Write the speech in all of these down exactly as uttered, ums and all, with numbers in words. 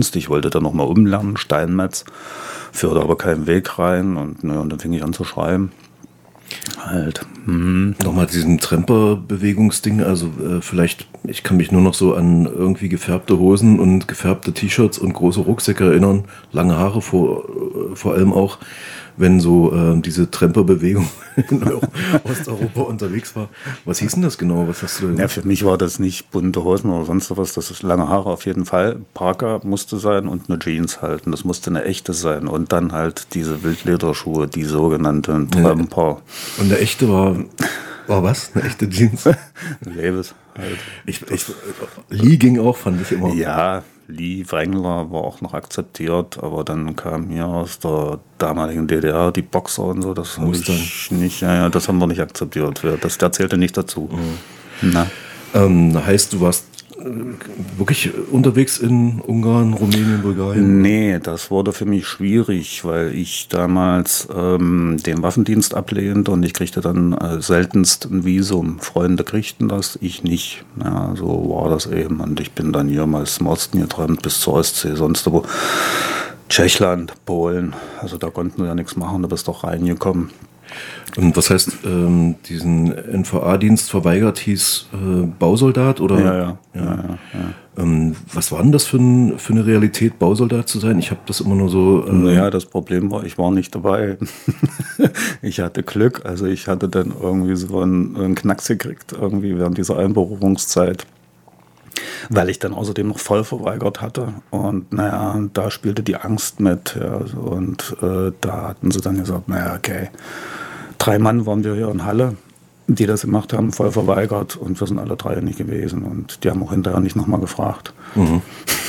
Kunst. Ich wollte da nochmal umlernen, Steinmetz, führte aber keinen Weg rein und, ne, und dann fing ich an zu schreiben. Halt. Mhm. Nochmal diesen Tremper-Bewegungsding, also äh, vielleicht, ich kann mich nur noch so an irgendwie gefärbte Hosen und gefärbte T-Shirts und große Rucksäcke erinnern, lange Haare vor, äh, vor allem auch, wenn so äh, diese Tremper-Bewegung in Osteuropa unterwegs war. Was hieß denn das genau? Was hast du da Ja, für mich war das nicht bunte Hosen oder sonst was, das ist lange Haare auf jeden Fall. Parker musste sein und eine Jeans halten, das musste eine echte sein. Und dann halt diese Wildlederschuhe, die sogenannten Tremper. Und der echte war, war was? Eine echte Jeans? Levis halt. Ich, ich, Lee ging auch, fand ich immer. Ja, Lee Wrangler war auch noch akzeptiert, aber dann kam hier aus der damaligen D D R die Boxer und so, das habe ich nicht, ja, ja, das haben wir nicht akzeptiert. Das, der zählte nicht dazu. Mhm. Na. Ähm, heißt, du warst wirklich unterwegs in Ungarn, Rumänien, Bulgarien? Nee, das wurde für mich schwierig, weil ich damals ähm, den Waffendienst ablehnte und ich kriegte dann äh, seltenst ein Visum. Freunde kriegten das, ich nicht. Ja, so war das eben. Und ich bin dann hier mal im Osten getrennt bis zur Ostsee, sonst wo. Tschechland, Polen, also da konnten wir ja nichts machen, du bist doch reingekommen. Und was heißt, ähm, diesen N V A-Dienst verweigert, hieß äh, Bausoldat? Oder? Ja, ja. ja. ja, ja, ja. Ähm, was war denn das für, ein, für eine Realität, Bausoldat zu sein? Ich habe das immer nur so... Äh naja, das Problem war, ich war nicht dabei. Ich hatte Glück, also ich hatte dann irgendwie so einen, einen Knacks gekriegt, irgendwie während dieser Einberufungszeit. Weil ich dann außerdem noch voll verweigert hatte. Und naja, da spielte die Angst mit. Ja, und äh, da hatten sie dann gesagt, naja, okay, drei Mann waren wir hier in Halle, die das gemacht haben, voll verweigert. Und wir sind alle drei nicht gewesen. Und die haben auch hinterher nicht nochmal gefragt. Mhm.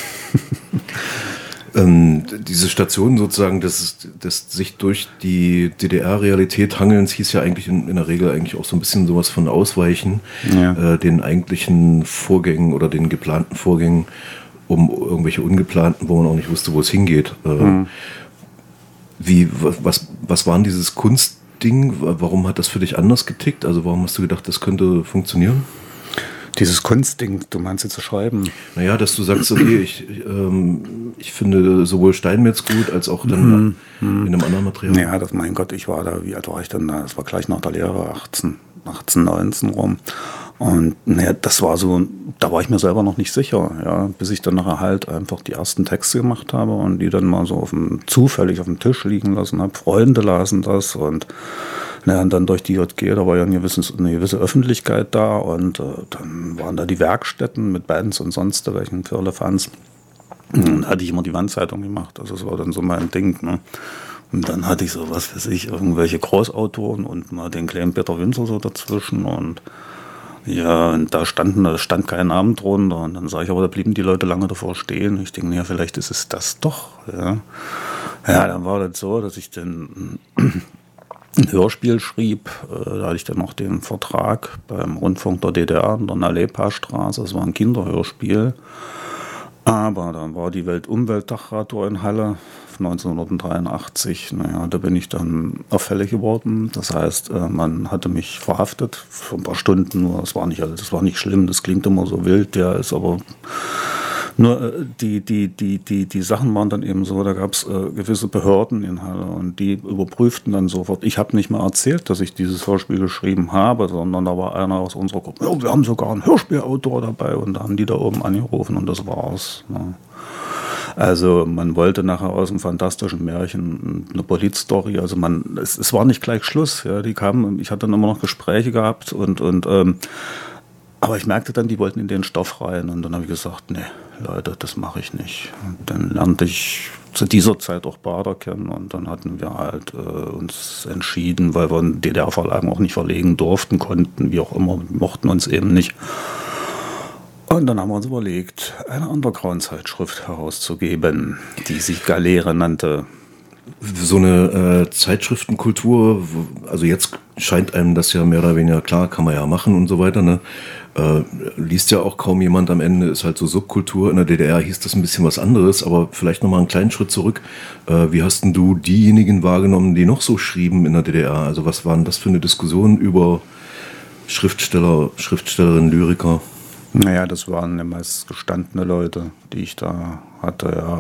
ähm, diese Station sozusagen des, des sich durch die D D R-Realität hangelns hieß ja eigentlich in, in der Regel eigentlich auch so ein bisschen sowas von Ausweichen, ja. äh, den eigentlichen Vorgängen oder den geplanten Vorgängen, um irgendwelche ungeplanten, wo man auch nicht wusste, wo es hingeht. Äh, mhm. Wie, was, was war denn dieses Kunstding? Warum hat das für dich anders getickt? Also warum hast du gedacht, das könnte funktionieren? Dieses Kunstding, du meinst jetzt zu schreiben? Naja, dass du sagst, okay, ich, ähm, ich finde sowohl Steinmetz gut, als auch dann mm, in einem anderen Material. Ja, das, mein Gott, ich war da, wie alt war ich denn da? Das war gleich nach der Lehre, achtzehn, neunzehn rum. Und naja, das war so, da war ich mir selber noch nicht sicher, ja, bis ich dann nachher halt einfach die ersten Texte gemacht habe und die dann mal so auf dem, zufällig auf dem Tisch liegen lassen habe. Freunde lasen das und naja, und dann durch die J G, da war ja eine gewisse, eine gewisse Öffentlichkeit da und äh, dann waren da die Werkstätten mit Bands und sonst welchen Firlefanz. Und da hatte ich immer die Wandzeitung gemacht, also das war dann so mein Ding, ne? Und dann hatte ich so, was weiß ich, irgendwelche Großautoren und mal den kleinen Peter Winzer so dazwischen und ja, und da standen, da stand kein Name drunter und dann sage ich, aber da blieben die Leute lange davor stehen. Ich denke, ja, vielleicht ist es das doch, ja. Ja, dann war das so, dass ich dann ein Hörspiel schrieb, da hatte ich dann noch den Vertrag beim Rundfunk der D D R in der Nalepa-Straße, das war ein Kinderhörspiel, aber dann war die Weltumweltdachradtour in Halle neunzehnhundertdreiundachtzig, naja, da bin ich dann auffällig geworden, das heißt, man hatte mich verhaftet für ein paar Stunden, nur das war nicht, also das war nicht schlimm, das klingt immer so wild, der ist aber... Nur die, die, die, die, die Sachen waren dann eben so, da gab es äh, gewisse Behörden in Halle und die überprüften dann sofort. Ich habe nicht mal erzählt, dass ich dieses Hörspiel geschrieben habe, sondern da war einer aus unserer Gruppe, ja, wir haben sogar einen Hörspielautor dabei und da haben die da oben angerufen und das war's. Ne. Also man wollte nachher aus dem fantastischen Märchen eine Polizstory, also man, es, es war nicht gleich Schluss, ja, die kamen, ich hatte dann immer noch Gespräche gehabt und, und ähm, aber ich merkte dann, die wollten in den Stoff rein und dann habe ich gesagt, nee, Leute, das mache ich nicht. Und dann lernte ich zu dieser Zeit auch Bader kennen und dann hatten wir halt äh, uns entschieden, weil wir in D D R-Verlagen auch nicht verlegen durften, konnten, wie auch immer, mochten uns eben nicht. Und dann haben wir uns überlegt, eine Underground-Zeitschrift herauszugeben, die sich Galeere nannte. So eine äh, Zeitschriftenkultur, also jetzt scheint einem das ja mehr oder weniger klar, kann man ja machen und so weiter, ne? Äh, liest ja auch kaum jemand am Ende, ist halt so Subkultur. In der D D R hieß das ein bisschen was anderes, aber vielleicht nochmal einen kleinen Schritt zurück. Äh, wie hast denn du diejenigen wahrgenommen, die noch so schrieben in der D D R? Also was waren das für eine Diskussion über Schriftsteller, Schriftstellerinnen, Lyriker? Naja, das waren ja meist gestandene Leute, die ich da hatte, ja.